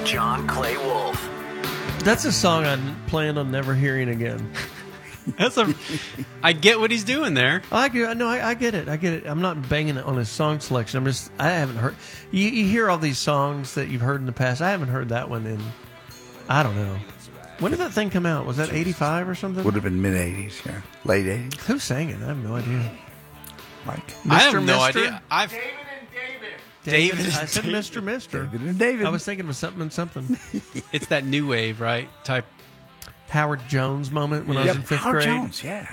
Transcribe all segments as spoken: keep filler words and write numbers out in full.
John Clay Wolf. That's a song I plan on never hearing again. That's a. I get what he's doing there. I get, no, I, I get it. I get it. I'm not banging it on his song selection. I'm just, I haven't heard. You, you hear all these songs that you've heard in the past. I haven't heard that one in, I don't know. When did that thing come out? Was that eighty-five or something? Would have been mid eighties, yeah, late eighties. Who sang it? I have no idea. Mike, I have Mister no Mister? idea. I've David and David. David and I said David. Mister Mister. David and David. I was thinking of something and something. It's that new wave, right? Type. Howard Jones moment when I was Yep, in fifth Howard grade. Jones, yeah.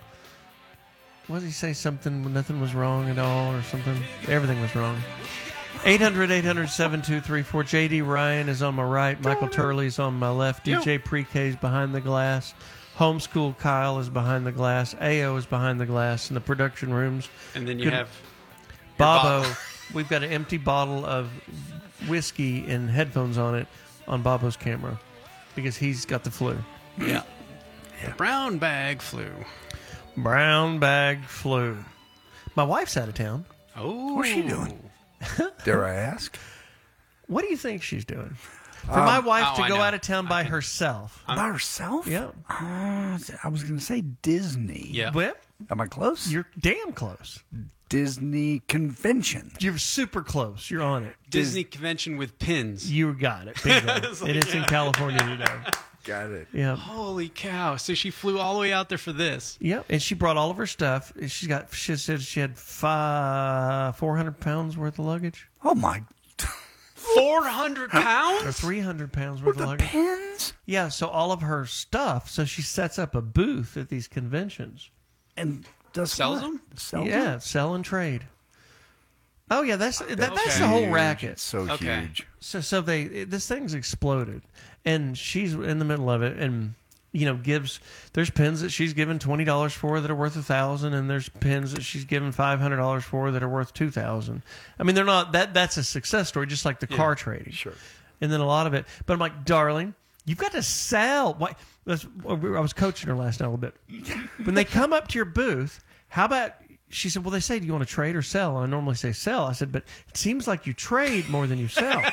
What did he say? Something when nothing was wrong at all, or something? Everything was wrong. eight hundred, eight hundred, seven two three four. J D Ryan is on my right. Michael Turley's on my left. D J Pre-K's behind the glass. Homeschool Kyle is behind the glass. A O is behind the glass in the production rooms. And then you Good- have Bobo, bottle. we've got an empty bottle of whiskey and headphones on it on Bobo's camera because he's got the flu. yeah. The brown bag flu. Brown bag flu. My wife's out of town. Oh, What's she doing? Dare I ask? What do you think she's doing? For my wife oh, to I go know. out of town by herself. By herself? Yeah. Uh, I was going to say Disney. Yeah. Well, Am I close? you're damn close. Disney convention. You're super close. You're on it. Disney convention with pins. You got it. Bingo. It's like, and it's in yeah. California today. Got it. Yeah. Holy cow! So she flew all the way out there for this. Yeah, and she brought all of her stuff. She's got. She said she had five, four hundred pounds worth of luggage, Oh, my. Four hundred or pounds. three hundred pounds worth The of luggage. pins? Yeah, so all of her stuff. So she sets up a booth at these conventions. And does Sells what? them? Sells yeah, them? sell and trade. Oh yeah, that's that, that's Okay. the whole Huge. racket. It's so Okay. huge. So so they it, this thing's exploded, and she's in the middle of it, and you know gives there's pins that she's given twenty dollars for that are worth a thousand, and there's pins that she's given five hundred dollars for that are worth two thousand. I mean, they're not that that's a success story, just like the car trading. Sure. And then a lot of it, but I'm like, darling, you've got to sell. Why? That's, I was coaching her last night a little bit. When they come up to your booth, how about? She said, well, they say, do you want to trade or sell? And I normally say sell. I said, but it seems like you trade more than you sell.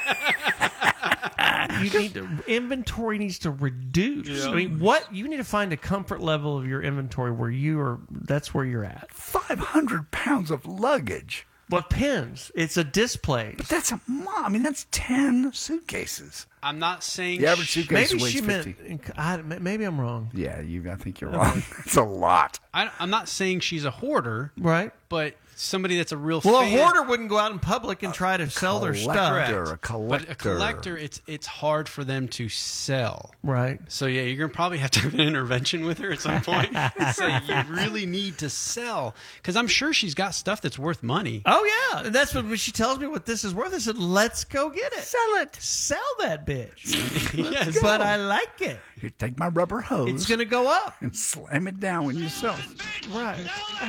You need to, inventory needs to reduce. I mean, what you need to find a comfort level of your inventory where you are. That's where you're at. five hundred pounds of luggage. Well, pens. It's a display. That's a mom. I mean, that's ten suitcases. I'm not saying The average sh- suitcase Maybe weighs she fifty. meant. I, maybe I'm wrong. Yeah, you. I think you're wrong. It's a lot. I, I'm not saying she's a hoarder, Right. but somebody that's a real Well, fan. a hoarder wouldn't go out in public and try to sell their stuff. Collector, a But collector. a collector, it's it's hard for them to sell. Right. So yeah, you're gonna probably have to have an intervention with her at some point. So you really need to sell because I'm sure she's got stuff that's worth money. Oh yeah, and that's what when she tells me what this is worth. I said, "Let's go get it. Sell it. Sell that bitch." Yes. But I like it. You take my rubber hose It's going to go up. and slam it down when you sell it. Right.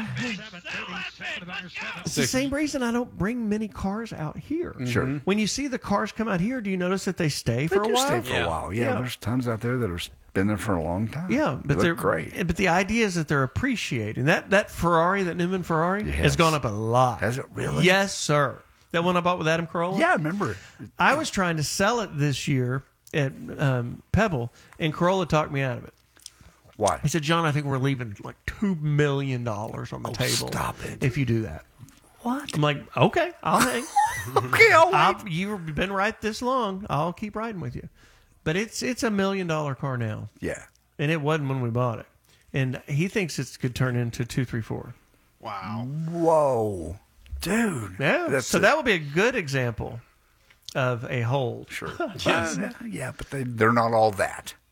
It's the same reason I don't bring many cars out here. Sure. When you see the cars come out here, do you notice that they stay for They a do while? stay for Yeah. a while. Yeah, Yeah. there's tons out there that have been there for a long time. Yeah, They but look they're great. But the idea is that they're appreciating that that Ferrari, that Newman Ferrari, has Yes. gone up a lot. Has it really? Yes, sir. That one I bought with Adam Carolla. Yeah, I remember it. I was trying to sell it this year at um, Pebble, and Corolla talked me out of it. Why? He said, "John, I think we're leaving like two million dollars on the Oh, table. stop it. If you do that." What? I'm like, "Okay, I'll hang. Okay, I'll wait. I've, you've been right this long. I'll keep riding with you." But it's it's a million dollar car now, Yeah. and it wasn't when we bought it. And he thinks it could turn into two, three, four. Wow. Whoa. Dude. Yeah. That's so a- that would be a good example of a hold. Sure. Yes. Uh, yeah, but they, they're not all that.